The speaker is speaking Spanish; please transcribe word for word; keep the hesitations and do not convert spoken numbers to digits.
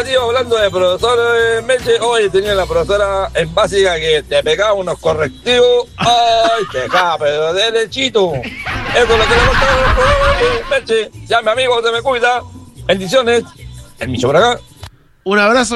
Tío, hablando de profesor eh, Meche, hoy tenía la profesora en básica que te pegaba unos correctivos. ¡Ay, te dejaba, pero derechito! Eso es lo que le contaba el profesor Meche. Ya, mi amigo, se me cuida. Bendiciones. El Micho por acá. Un abrazo.